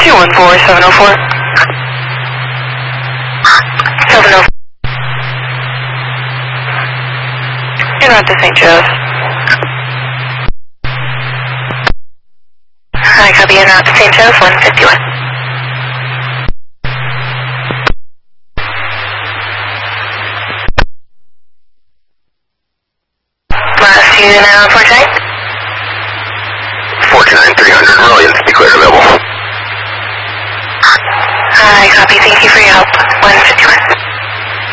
704. 704. En route to St. Joe's. Hi, copy. En route to St. Joe's, 151. Last you now, 49? 49300, Brilliant. Be clear available. Hi, copy. Thank you for your help. 151.